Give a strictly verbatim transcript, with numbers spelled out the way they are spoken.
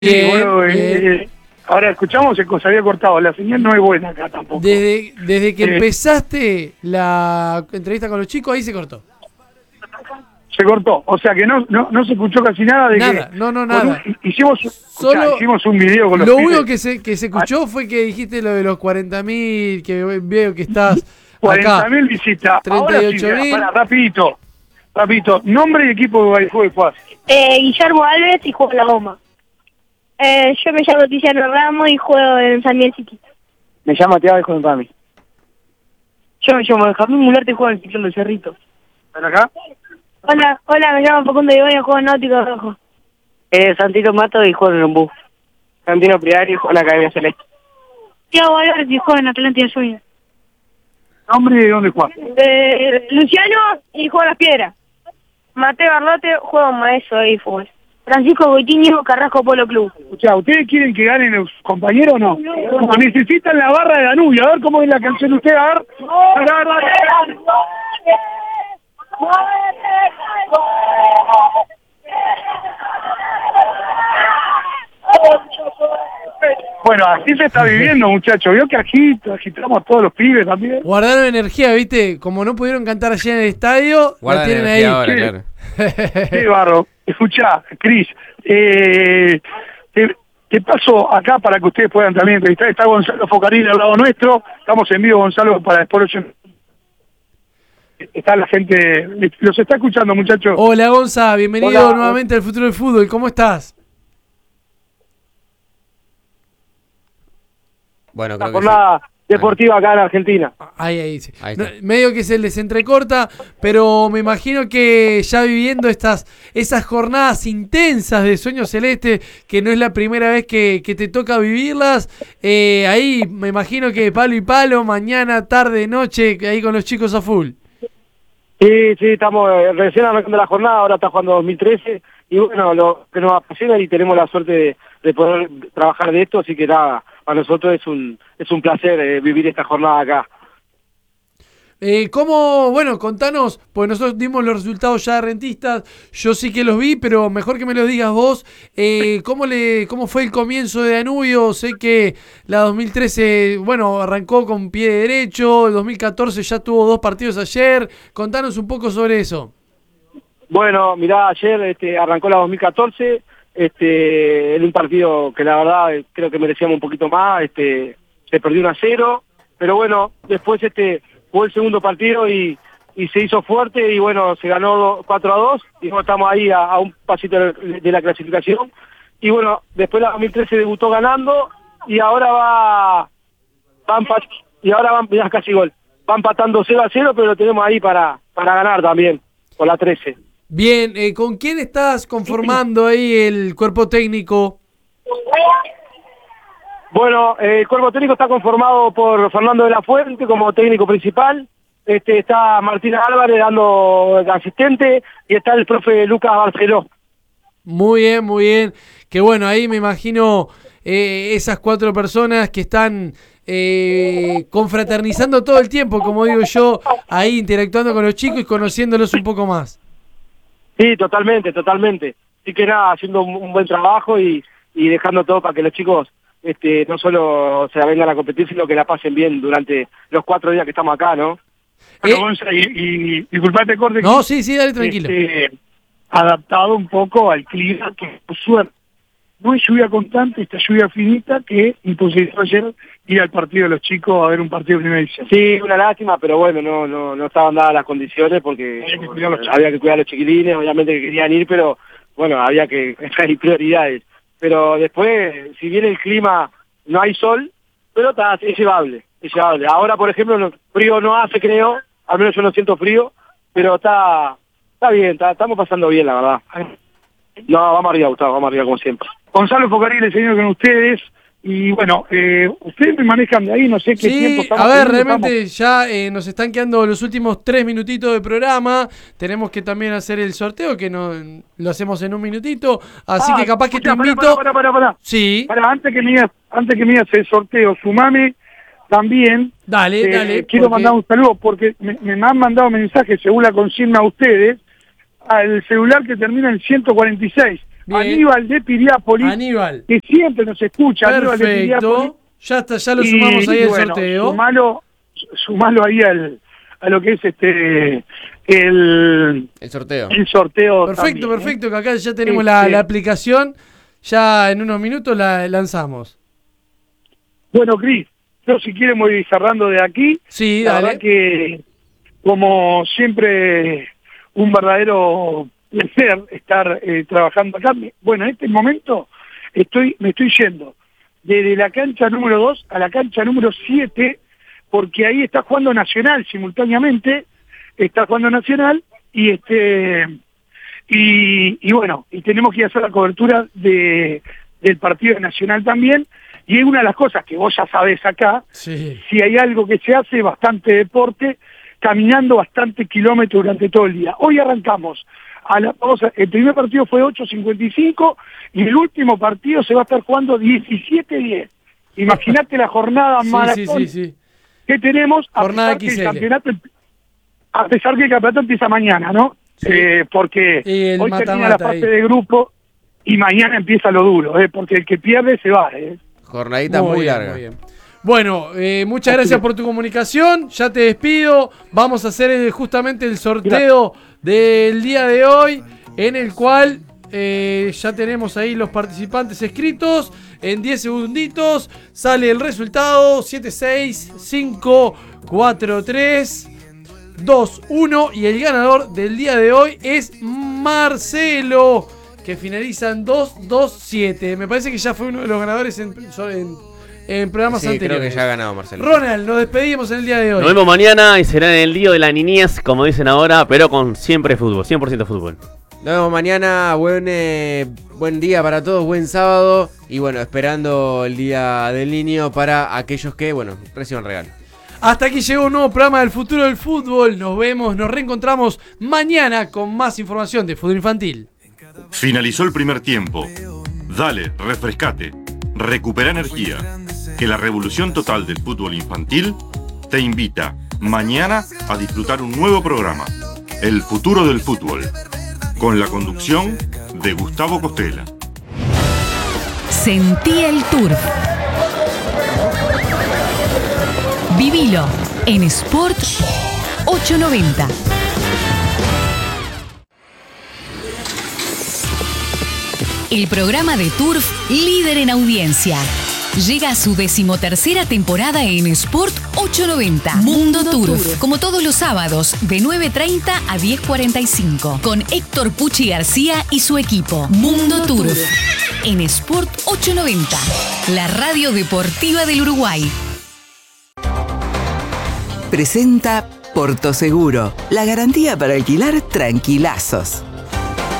Sí, Bien, bueno, bien. eh, eh, ahora escuchamos, se se había cortado, la señal no es buena acá tampoco. Desde, desde que Eh, empezaste la entrevista con los chicos, ahí se cortó. Se cortó, o sea que no no, no se escuchó casi nada de Nada, que... no, no, con nada. un- hicimos, escuchá, Solo hicimos un video con los lo pibes. único que se, que se escuchó fue que dijiste lo de los cuarenta mil, que veo que estás cuarenta acá. mil visitas. treinta Ahora y sí, ocho para, mil. para, rapidito, rapidito. Nombre y equipo de Guayfú de Paz. Eh, Guillermo Alves y juego en la goma. Eh, yo me llamo Tiziano Ramos y juego en San Miguel Chiquito. Me llamo Tiago y juego en Rami. Yo me llamo Benjamín Mularte y juego en el Ciclón del Cerrito. ¿Están acá? Hola, hola, me llamo Facundo Igoña y juego en Náutico Rojo. Eh, Santino Mato y juego en Lombú. Santino Priari y juego en la Academia Celeste. Tiago Álvarez y juego en Atlántida Junior. ¿Nombre y dónde juega? Eh, Luciano y juego en Las Piedras. Mateo Arlote, juego en Maeso y fútbol. Francisco Goitiño, Carrasco Polo Club. Escuchá, ¿ustedes quieren que ganen los compañeros o no? No, necesitan la barra de Danubio. A ver cómo es la canción de ustedes. A ver. A ver, a ver, a ver. Bueno, así se está viviendo, muchachos. Vio que agito, agitamos a todos los pibes también. Guardaron energía, ¿viste? Como no pudieron cantar ayer en el estadio, Guarda la tienen ahí. energía ahora, Sí. claro. Sí, Barro. Escuchá, Cris, eh, te, te paso acá para que ustedes puedan también entrevistar. Está Gonzalo Focarín al lado nuestro. Estamos en vivo, Gonzalo, para Sport ocho. Está la gente, los está escuchando, muchachos. Hola Gonza, bienvenido Hola. nuevamente al Futuro del Fútbol. ¿Cómo estás? Bueno, La creo que sí. jornada deportiva acá en Argentina. Ahí, ahí, sí. Ahí No, está. medio que se les entrecorta, pero me imagino que ya viviendo estas esas jornadas intensas de Sueño Celeste, que no es la primera vez que, que te toca vivirlas, eh, ahí me imagino que palo y palo, mañana, tarde, noche, ahí con los chicos a full. Sí, sí, estamos eh, recién arrancando la jornada, ahora está jugando dos mil trece. Y bueno, lo que nos apasiona y tenemos la suerte de, de poder trabajar de esto, así que nada, para nosotros es un es un placer eh, vivir esta jornada acá. Eh, ¿Cómo, bueno, contanos, pues nosotros dimos los resultados ya de rentistas, yo sí que los vi, pero mejor que me los digas vos, eh, ¿cómo, le, ¿cómo fue el comienzo de Danubio? Sé que la dos mil trece, bueno, arrancó con pie derecho, el dos mil catorce ya tuvo dos partidos ayer, contanos un poco sobre eso. Bueno, mirá, ayer este, arrancó la dos mil catorce, este, en un partido que la verdad eh, creo que merecíamos un poquito más, este, se perdió uno a cero, pero bueno, después este jugó el segundo partido y, y se hizo fuerte y bueno, se ganó cuatro a dos y bueno, estamos ahí a, a un pasito de, de la clasificación. Y bueno, después la dos mil trece debutó ganando y ahora va, va empat- y ahora van, mirá, casi gol, va empatando cero a cero, pero lo tenemos ahí para, para ganar también, con la trece. Bien, eh, ¿con quién estás conformando ahí el cuerpo técnico? Bueno, eh, el cuerpo técnico está conformado por Fernando de la Fuente como técnico principal, este está Martín Álvarez dando el asistente y está el profe Lucas Barceló. Muy bien, muy bien. Que bueno, ahí me imagino eh, esas cuatro personas que están eh, confraternizando todo el tiempo, como digo yo, ahí interactuando con los chicos y conociéndolos un poco más. Sí, totalmente, totalmente. Así que nada, haciendo un, un buen trabajo y, y dejando todo para que los chicos este, no solo se la vengan a competir, sino que la pasen bien durante los cuatro días que estamos acá, ¿no? Bueno, Eh, Gonza, y, y disculpate, corte. No, sí, sí, dale tranquilo. Este, adaptado un poco al clima, que por suerte no es lluvia constante, esta lluvia finita que imposibilitó ayer ir al partido de los chicos a ver un partido de primera división. Sí, una lástima, pero bueno, no no no estaban dadas las condiciones porque Había que cuidar a los chicos. había que cuidar a los chiquilines, obviamente que querían ir, pero bueno, había que hay prioridades. Pero después, si bien el clima no hay sol, pero está, es llevable, es llevable. Ahora, por ejemplo, no- frío no hace, creo, al menos yo no siento frío, pero está está bien, está- estamos pasando bien, la verdad. No, vamos arriba, Gustavo, vamos arriba como siempre. Gonzalo Focarín, el señor con ustedes. Y bueno, eh, ustedes me manejan de ahí, no sé qué tiempo Sí, estamos a ver, teniendo, realmente ya eh, nos están quedando los últimos tres minutitos de programa. Tenemos que también hacer el sorteo, que no lo hacemos en un minutito. Así Ah, que capaz que te escuchá, pará, invito. Pará, pará, pará, pará. Sí, Pará, antes que me digas, antes que me digas el sorteo, sumame también. dale, eh, dale. Quiero porque- mandar un saludo porque me, me han mandado mensajes según la consigna a ustedes al celular que termina en ciento cuarenta y seis. Bien. Aníbal de Piriápolis, Aníbal. que siempre nos escucha. Aníbal de Piriápolis. Perfecto. Ya está, ya lo Y, sumamos ahí y al bueno, sorteo. Sumalo, sumalo ahí al, a lo que es este el, El sorteo. el sorteo. Perfecto, también, ¿eh? perfecto, que acá ya tenemos la, Este- la aplicación. Ya en unos minutos la lanzamos. Bueno, Cris, yo si quieren voy cerrando de aquí. Sí, La dale. verdad que, como siempre, un verdadero placer estar eh, trabajando acá. Bueno, en este momento estoy me estoy yendo desde la cancha número dos a la cancha número siete, porque ahí está jugando Nacional simultáneamente, está jugando Nacional, y este y, y bueno, y tenemos que ir a hacer la cobertura de del partido de Nacional también, y es una de las cosas que vos ya sabés acá, Sí. si hay algo que se hace, bastante deporte, caminando bastante kilómetros durante todo el día. Hoy arrancamos, a la, vamos a, el primer partido fue ocho cincuenta y cinco y el último partido se va a estar jugando diecisiete diez. Imagínate la jornada Sí, maratón sí, sí, sí. que tenemos, a Jornada pesar que el X L. campeonato, a pesar que el campeonato empieza mañana, ¿no? Sí. Eh, porque Y el hoy mata-mata termina la fase ahí. de grupo y mañana empieza lo duro, ¿eh? Porque el que pierde se va, ¿eh? Jornadita muy, bien, larga. muy bien. Bueno, eh, muchas Así gracias es. por tu comunicación. Ya te despido. Vamos a hacer eh, justamente el sorteo del día de hoy, en el cual eh, ya tenemos ahí los participantes escritos. En diez segunditos sale el resultado: siete seis cinco cuatro tres dos uno. Y el ganador del día de hoy es Marcelo, que finaliza en dos dos siete. Me parece que ya fue uno de los ganadores en, en, en programas Sí, anteriores. creo que ya ha ganado Marcelo. Ronald, nos despedimos en el día de hoy. Nos vemos mañana y será en el día de la niñez, como dicen ahora, pero con siempre fútbol, cien por ciento fútbol. Nos vemos mañana, buen, eh, buen día para todos, buen sábado. Y bueno, esperando el Día del Niño para aquellos que, bueno, reciban regalo. Hasta aquí llegó un nuevo programa del futuro del fútbol. Nos vemos, nos reencontramos mañana con más información de fútbol infantil. Finalizó el primer tiempo. Dale, refrescate, recupera energía. Que la revolución total del fútbol infantil te invita mañana a disfrutar un nuevo programa, El futuro del fútbol, con la conducción de Gustavo Costela. Sentí el Turf. Vivilo en Sport ochocientos noventa. El programa de Turf líder en audiencia. Llega a su decimotercera temporada en Sport ochocientos noventa. Mundo, Mundo Turf. Turf. Como todos los sábados, de nueve treinta a diez cuarenta y cinco. Con Héctor Pucci García y su equipo. Mundo, Mundo Turf. Turf. En Sport ochocientos noventa. La radio deportiva del Uruguay. Presenta Porto Seguro, la garantía para alquilar tranquilazos.